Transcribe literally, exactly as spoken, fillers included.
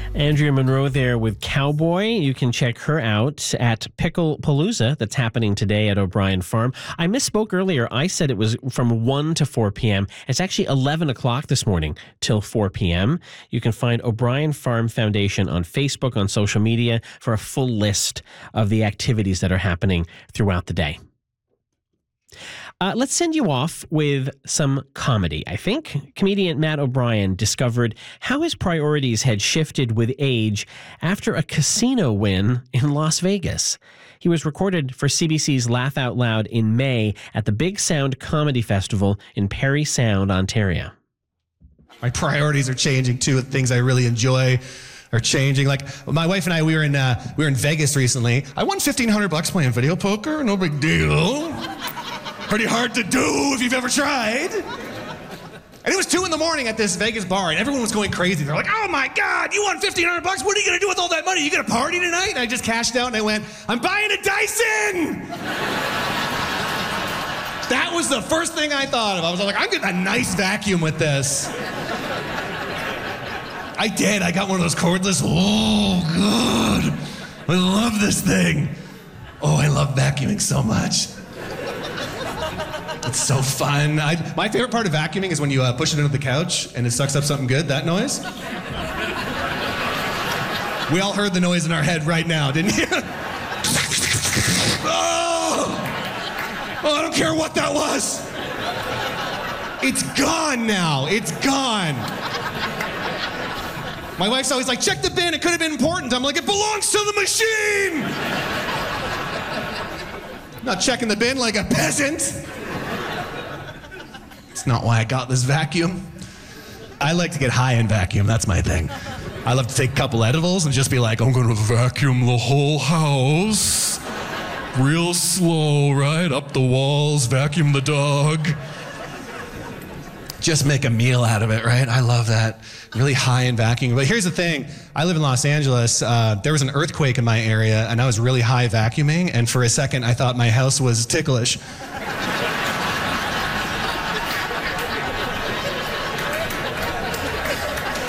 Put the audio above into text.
Andrea Monroe there with Cowboy. You can check her out at Pickle Palooza. That's happening today at O'Brien Farm. I misspoke earlier. I said it was from one to four p.m. It's actually eleven o'clock this morning till four p.m. You can find O'Brien Farm Foundation on Facebook, on social media, for a full list of the activities that are happening throughout the day. Uh, let's send you off with some comedy. I think comedian Matt O'Brien discovered how his priorities had shifted with age after a casino win in Las Vegas. He was recorded for C B C's Laugh Out Loud in May at the Big Sound Comedy Festival in Parry Sound, Ontario. My priorities are changing too. The things I really enjoy are changing. Like my wife and I, we were in uh, we were in Vegas recently. I won fifteen hundred bucks playing video poker. No big deal. Pretty hard to do if you've ever tried. And it was two in the morning at this Vegas bar, and everyone was going crazy. They're like, "Oh my God, you won fifteen hundred bucks. What are you gonna do with all that money? You gonna party tonight?" And I just cashed out and I went, "I'm buying a Dyson." That was the first thing I thought of. I was like, I'm getting a nice vacuum with this. I did. I got one of those cordless. Oh, God. I love this thing. Oh, I love vacuuming so much. It's so fun. I, my favorite part of vacuuming is when you uh, push it into the couch and it sucks up something good, that noise. We all heard the noise in our head right now, didn't you? Oh! Oh, I don't care what that was. It's gone now. It's gone. My wife's always like, check the bin, it could have been important. I'm like, it belongs to the machine! I'm not checking the bin like a peasant. It's not why I got this vacuum. I like to get high and vacuum, that's my thing. I love to take a couple edibles and just be like, I'm gonna vacuum the whole house. Real slow, right? Up the walls, vacuum the dog. Just make a meal out of it, right? I love that. Really high in vacuuming. But here's the thing. I live in Los Angeles. Uh, there was an earthquake in my area, and I was really high vacuuming, and for a second, I thought my house was ticklish.